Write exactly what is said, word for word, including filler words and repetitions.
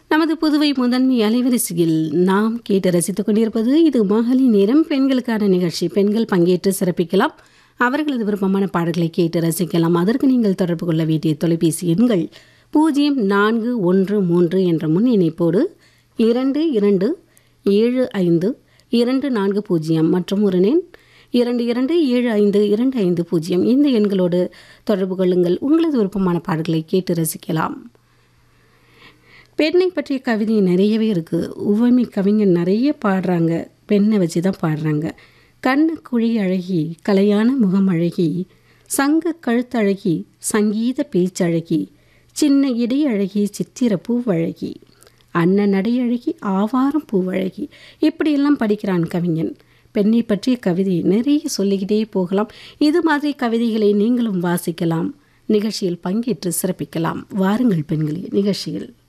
நமது புதுவை முதன்மை அலைவரிசையில் நாம் கேட்டு ரசித்துக் கொண்டிருப்பது இது மகளிர் நேரம். பெண்களுக்கான நிகழ்ச்சி. பெண்கள் பங்கேற்று சிறப்பிக்கலாம். அவர்களது விருப்பமான பாடல்களை கேட்டு ரசிக்கலாம். அதற்கு நீங்கள் தொடர்பு கொள்ள வேண்டிய தொலைபேசி எண்கள் பூஜ்ஜியம் நான்கு ஒன்று மூன்று என்ற முன் இணைப்போடு இரண்டு இரண்டு ஏழு ஐந்து இரண்டு நான்கு பூஜ்ஜியம் மற்றும் ஒரு எண் இரண்டு இரண்டு ஏழு ஐந்து இரண்டு ஐந்து பூஜ்ஜியம். இந்த எண்களோடு தொடர்பு கொள்ளுங்கள். உங்களது விருப்பமான பாடல்களை கேட்டு ரசிக்கலாம். பெண்ணை பற்றிய கவிதை நிறையவே இருக்குது. உவமை கவிஞர் நிறைய பாடுறாங்க. பெண்ணை வச்சு தான் பாடுறாங்க. கண்ணு குழி அழகி, கலையான முகம் அழகி, சங்க கழுத்தழகி, சங்கீத பேச்சழகி, சின்ன இடை அழகி, சித்திர பூவழகி, அண்ணன் நடை அழகி, ஆவாரம் பூவழகி. இப்படியெல்லாம் படிக்கிறான் கவிஞன். பெண்ணை பற்றிய கவிதை நிறைய சொல்லிக்கிட்டே போகலாம். இது மாதிரி கவிதைகளை நீங்களும் வாசிக்கலாம். நிகழ்ச்சியில் பங்கேற்று சிறப்பிக்கலாம். வாருங்கள் பெண்களே நிகழ்ச்சியில்.